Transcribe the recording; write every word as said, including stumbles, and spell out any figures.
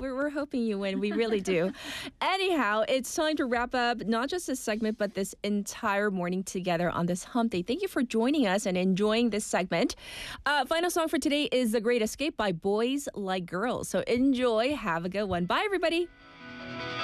we're, we're hoping you win. We really do. Anyhow, it's time to wrap up not just this segment, but this entire morning together on this hump day. Thank you for joining us and enjoying this segment. Uh, final song for today is The Great Escape by Boys Like Girls. So enjoy. Have a good one. Bye, everybody.